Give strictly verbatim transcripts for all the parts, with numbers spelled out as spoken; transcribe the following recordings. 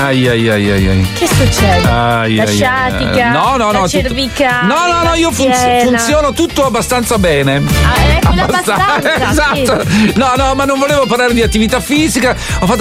Ai ai ai ai ai. Che succede? Ai, la ai, sciatica? ai. No, no, no. La tutto... cervicale? No, no, no, io funz- funziono tutto abbastanza bene. Ah, è quella abbastanza. Esatto. Sì. No, no, ma non volevo parlare di attività fisica. Ho fatto.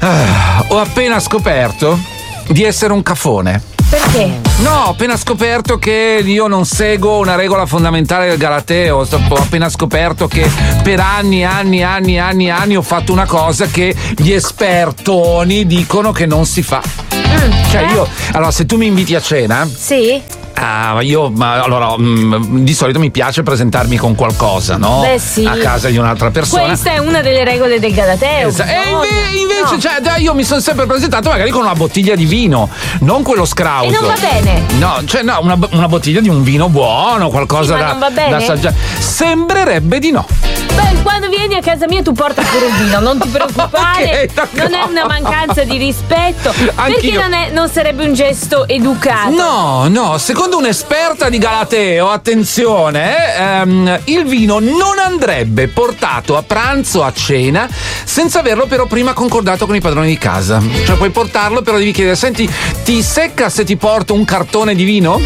Ah, ho appena scoperto di essere un cafone. Perché? No, ho appena scoperto che io non seguo una regola fondamentale del Galateo. Ho appena scoperto che per anni, anni, anni, anni, anni ho fatto una cosa che gli espertoni dicono che non si fa. Mm, cioè eh? io, allora se tu mi inviti a cena. Sì. Ah, io ma allora mh, di solito mi piace presentarmi con qualcosa, no? Beh, sì. A casa di un'altra persona. Questa è una delle regole del Galateo. Esa- e inve- invece, no. cioè, dai, io mi sono sempre presentato magari con una bottiglia di vino, non quello scrauso. E non va bene. No, cioè no, una, una bottiglia di un vino buono, qualcosa Sì, ma da, non va bene? da assaggiare. Sembrerebbe di no. Beh, quando vieni a casa mia tu porta pure il vino, non ti preoccupare. Ok, d'accordo. Non è una mancanza di rispetto. Anch'io. Perché non, è, non sarebbe un gesto educato? No, no, secondo un'esperta di Galateo, attenzione, eh, ehm, il vino non andrebbe portato a pranzo, a cena, senza averlo però prima concordato con i padroni di casa. Cioè puoi portarlo, però devi chiedere, senti, ti secca se ti porto un cartone di vino?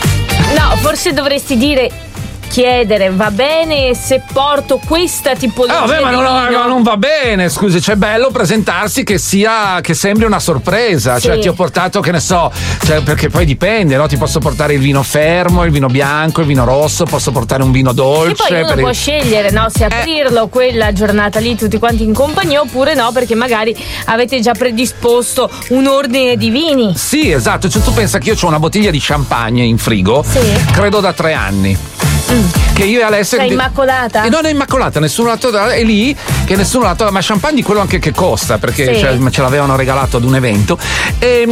No, forse dovresti dire... chiedere, va bene se porto questa tipologia Eh, vabbè, ma di non, vino? no, non va bene, scusi, c'è bello presentarsi che sia, che sembri una sorpresa. Sì. Cioè ti ho portato, che ne so, cioè, perché poi dipende, no? Ti posso portare il vino fermo, il vino bianco, il vino rosso, posso portare un vino dolce. E poi uno per può il... scegliere, no? Se aprirlo quella giornata lì tutti quanti in compagnia oppure no, perché magari avete già predisposto un ordine di vini. Sì, esatto, cioè tu pensa che io ho una bottiglia di champagne in frigo, Sì. credo da tre anni. Mm. Che io e Alessia. Sei immacolata? E non è immacolata, nessuno l'ha tolta, è lì che nessuno l'ha tolta, ma champagne di quello anche che costa, perché Sì. cioè, ce l'avevano regalato ad un evento. E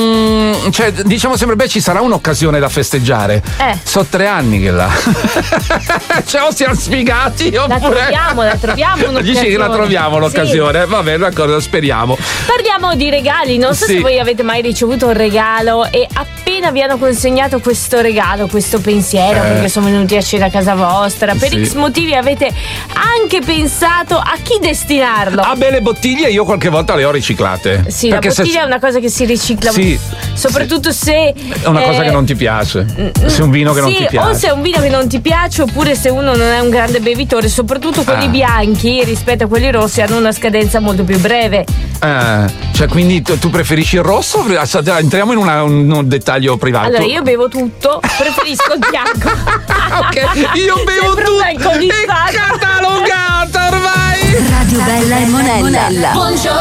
mm, cioè, diciamo sempre, beh, ci sarà un'occasione da festeggiare. Eh. Sono tre anni che là. Cioè, o siamo sfigati oppure. La troviamo, la troviamo un'occasione. Dici che la troviamo l'occasione? Sì. Va bene, d'accordo, speriamo. Parliamo di regali, non so Sì. se voi avete mai ricevuto un regalo e appena vi hanno consegnato questo regalo, questo pensiero, Eh. perché sono venuti a cena a casa vostra, per Sì. X motivi avete anche pensato a chi destinarlo. Ah, beh, le bottiglie io qualche volta le ho riciclate. Sì, Perché la se- bottiglia è una cosa che si ricicla, Sì, soprattutto se è una cosa eh, che non ti piace. Se è un vino che non sì, ti piace. o se è un vino che non ti piace oppure se uno non è un grande bevitore, soprattutto quelli Ah. bianchi rispetto a quelli rossi hanno una scadenza molto più breve. Eh, cioè, quindi tu, tu preferisci il rosso? Entriamo in una- un, un dettaglio privato. Allora io bevo tutto, preferisco il bianco. Ok, io bevo Sempre tutto. un alcolista. È catalogata ormai. Radio Bella e Monella. Buongiorno